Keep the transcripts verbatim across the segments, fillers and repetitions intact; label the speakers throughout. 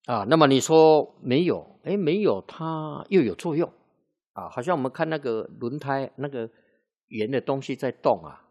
Speaker 1: 啊，那么你说没有，哎，没有它又有作用啊，好像我们看那个轮胎那个圆的东西在动啊，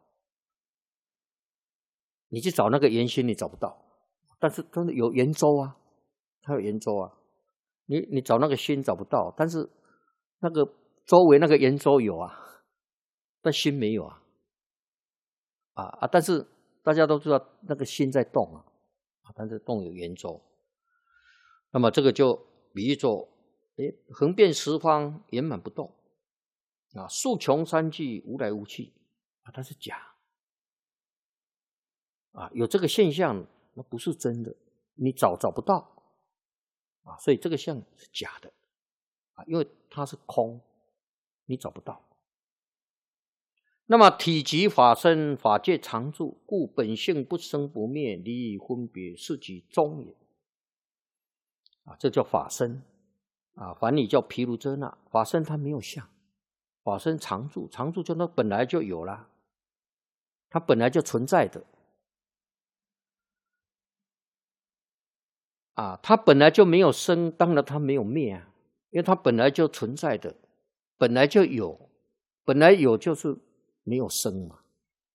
Speaker 1: 你去找那个圆心你找不到，但是真的有圆周啊，它有圆周啊，你你找那个心找不到，但是那个周围那个圆周有啊，但心没有啊，啊啊，但是大家都知道那个心在动啊，啊，但是动有圆周。那么这个就比喻作，诶，横遍十方，圆满不动啊，数穷三际，无来无去啊，它是假啊，有这个现象，那不是真的，你找找不到啊，所以这个相是假的啊，因为它是空，你找不到。那么体即法身，法界常住，故本性不生不灭，离以分别，是即中也。啊，这叫法身啊，梵语叫毗卢遮那。法身它没有相，法身常住，常住就它本来就有了，它本来就存在的啊，它本来就没有生，当然它没有灭啊，因为它本来就存在的，本来就有，本来有就是没有生嘛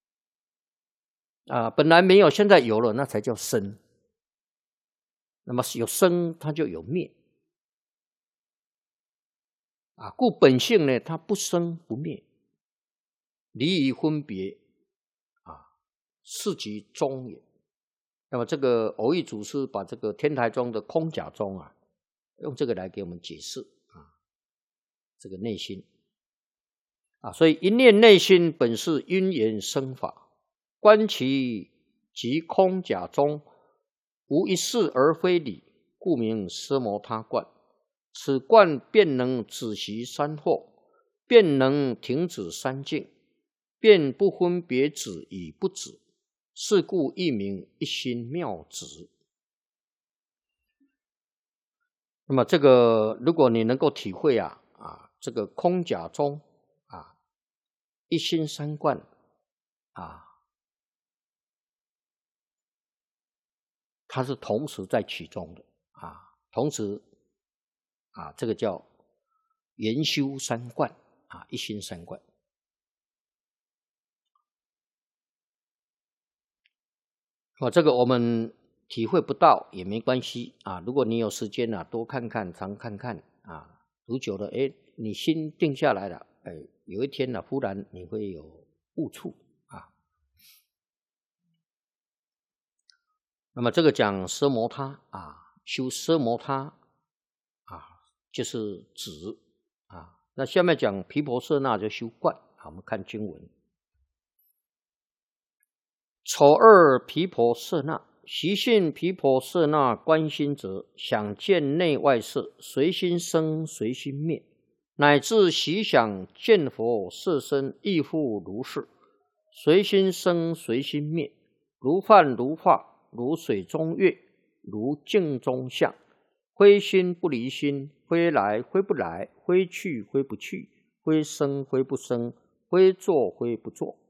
Speaker 1: 啊，本来没有，现在有了，那才叫生。那么有生，它就有灭。啊，故本性呢，它不生不灭，离于分别，啊，是即中也。那么这个偶益祖师把这个天台宗的空假宗啊，用这个来给我们解释啊，这个内心啊，所以一念内心本是因缘生法，观其即空假中，无一事而非理，故名奢摩他观。此观便能止息三惑，便能停止三境，便不分别止与不止，是故一名一心妙止。那么这个如果你能够体会啊啊这个空假中啊一心三观啊，它是同时在其中的啊，同时啊这个叫研修三观啊，一心三观。哦，这个我们体会不到也没关系啊。如果你有时间啊，多看看，常看看啊，读久了，哎，你心定下来了，哎，有一天呢、啊，忽然你会有悟处啊。那么这个讲奢摩他啊，修奢摩他啊，就是止啊。那下面讲毗婆舍那就修观啊。我们看经文。丑二毗婆舍那，习性毗婆舍那观心者，想见内外事，随心生，随心灭，乃至习想见佛色身，亦复如是，随心生，随心灭，如幻如化，如水中月，如镜中像，非心不离心，非来非不来，非去非不去，非生非不生，非作非不作。